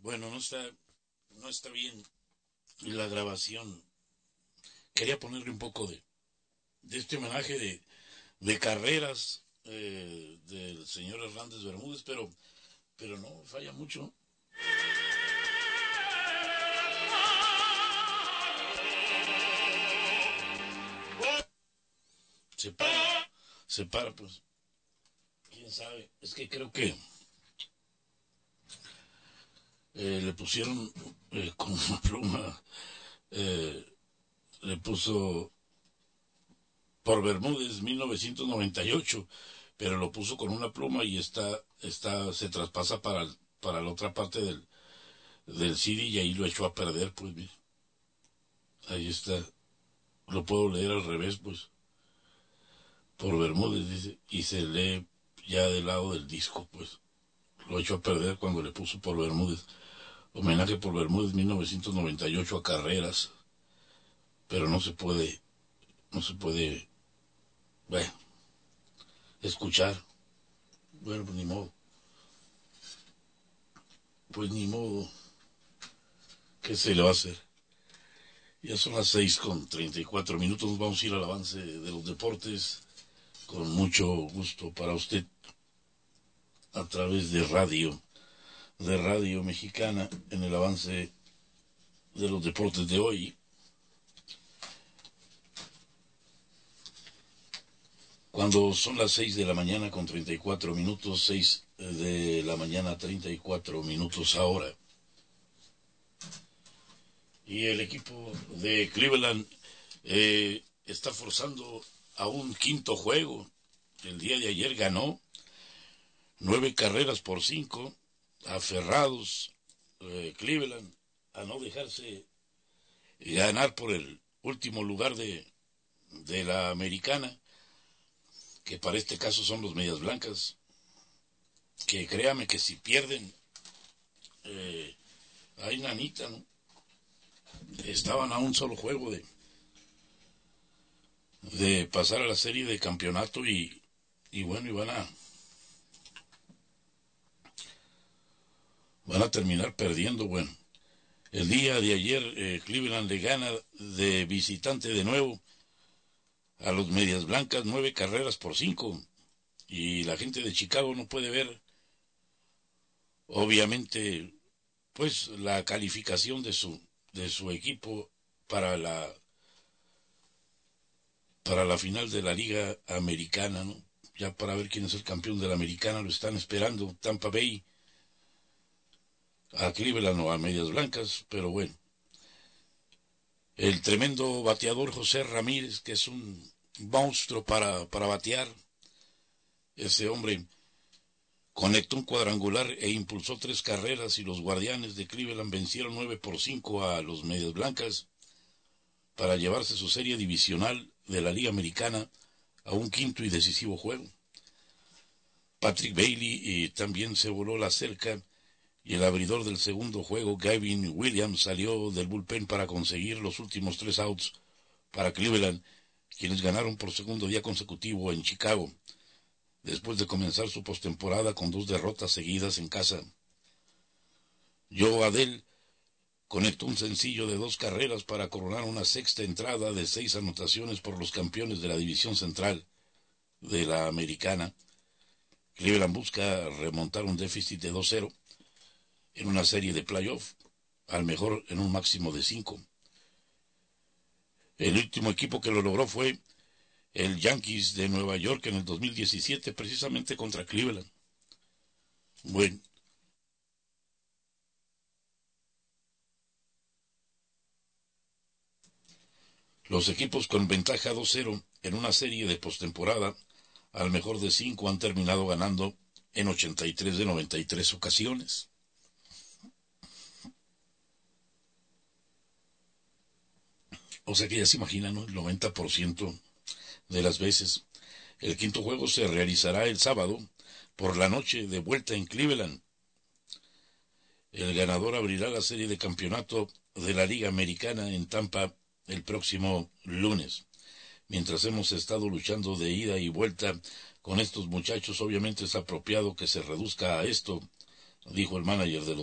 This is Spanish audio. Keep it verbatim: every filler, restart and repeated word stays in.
Bueno, no está, no está bien la grabación. Quería ponerle un poco de, de este homenaje de, de carreras eh, del señor Hernández Bermúdez, pero, pero no, falla mucho. Se para, se para, pues. ¿Quién sabe? Es que creo que eh, le pusieron eh, con una pluma, eh, le puso por Bermúdez mil novecientos noventa y ocho, pero lo puso con una pluma y está, está, se traspasa para, para la otra parte del, del C D y ahí lo echó a perder, pues, mira. Ahí está. Lo puedo leer al revés, pues. Por Bermúdez, dice, y se lee ya del lado del disco, pues. Lo echó a perder cuando le puso por Bermúdez. Homenaje por Bermúdez mil novecientos noventa y ocho a Carreras. Pero no se puede, no se puede, bueno, escuchar. Bueno, pues ni modo. Pues ni modo. ¿Qué se le va a hacer? Ya son las seis con treinta y cuatro minutos. Nos vamos a ir al avance de los deportes con mucho gusto para usted a través de radio, de Radio Mexicana, en el avance de los deportes de hoy. Cuando son las seis de la mañana con treinta y cuatro minutos, seis de la mañana treinta y cuatro minutos ahora. Y el equipo de Cleveland eh, está forzando a un quinto juego. El día de ayer ganó nueve carreras por cinco, aferrados eh, Cleveland a no dejarse ganar por el último lugar de, de la americana, que para este caso son los Medias Blancas, que créame que si pierden, eh, hay nanita, ¿no? Estaban a un solo juego de, de pasar a la serie de campeonato y, y bueno, y van a van a terminar perdiendo. Bueno, el día de ayer eh, Cleveland le gana de visitante de nuevo a los Medias Blancas, nueve carreras por cinco, y la gente de Chicago no puede ver, obviamente, pues la calificación de su de su equipo para la para la final de la Liga Americana, ¿no? Ya para ver quién es el campeón de la Americana lo están esperando, Tampa Bay, a Cleveland o a Medias Blancas, pero bueno. El tremendo bateador José Ramírez, que es un monstruo para, para batear, ese hombre conectó un cuadrangular e impulsó tres carreras y los Guardianes de Cleveland vencieron nueve por cinco a los Medias Blancas para llevarse su serie divisional de la Liga Americana a un quinto y decisivo juego. Patrick Bailey y también se voló la cerca y el abridor del segundo juego, Gavin Williams, salió del bullpen para conseguir los últimos tres outs para Cleveland, quienes ganaron por segundo día consecutivo en Chicago, después de comenzar su postemporada con dos derrotas seguidas en casa. Joe Adell conectó un sencillo de dos carreras para coronar una sexta entrada de seis anotaciones por los campeones de la División Central de la Americana. Cleveland busca remontar un déficit de dos cero en una serie de playoff, al mejor en un máximo de cinco. El último equipo que lo logró fue el Yankees de Nueva York en el dos mil diecisiete, precisamente contra Cleveland. Bueno, los equipos con ventaja dos cero en una serie de postemporada, al mejor de cinco, han terminado ganando en ochenta y tres de noventa y tres ocasiones. O sea que ya se imaginan, ¿no? El noventa por ciento de las veces. El quinto juego se realizará el sábado por la noche de vuelta en Cleveland. El ganador abrirá la serie de campeonato de la Liga Americana en Tampa el próximo lunes. Mientras hemos estado luchando de ida y vuelta con estos muchachos, obviamente es apropiado que se reduzca a esto, dijo el manager de los